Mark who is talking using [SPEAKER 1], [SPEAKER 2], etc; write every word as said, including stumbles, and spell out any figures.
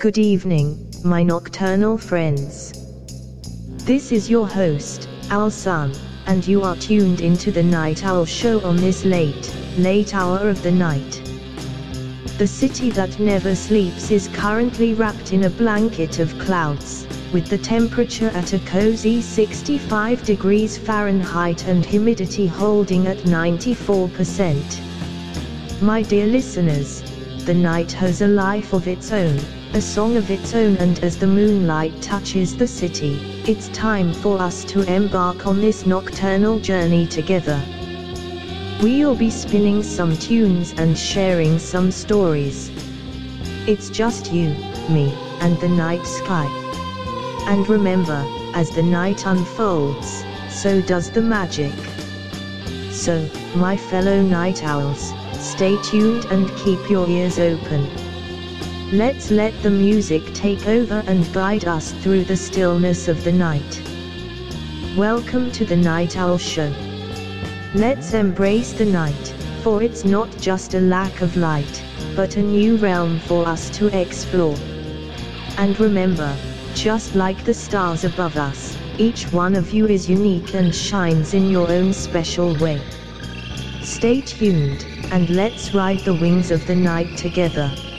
[SPEAKER 1] Good evening, my nocturnal friends. This is your host, Owl Sun, and you are tuned into the Night Owl Show on this late, late hour of the night. The city that never sleeps is currently wrapped in a blanket of clouds, with the temperature at a cozy sixty-five degrees Fahrenheit and humidity holding at ninety-four percent. My dear listeners, the night has a life of its own, a song of its own, and as the moonlight touches the city, it's time for us to embark on this nocturnal journey together. We'll be spinning some tunes and sharing some stories. It's just you, me, and the night sky. And remember, as the night unfolds, so does the magic. So, my fellow night owls, stay tuned and keep your ears open. Let's let the music take over and guide us through the stillness of the night. Welcome to the Night Owl Show. Let's embrace the night, for it's not just a lack of light, but a new realm for us to explore. And remember, just like the stars above us, each one of you is unique and shines in your own special way. Stay tuned, and let's ride the wings of the night together.